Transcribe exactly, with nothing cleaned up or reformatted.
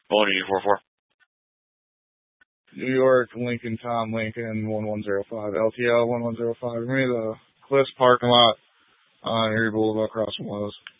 One U four four. New York, Lincoln, Tom, Lincoln, one one zero five, L T L one one zero five. Give me the Cliffs parking lot on Erie Boulevard across from Lowe's.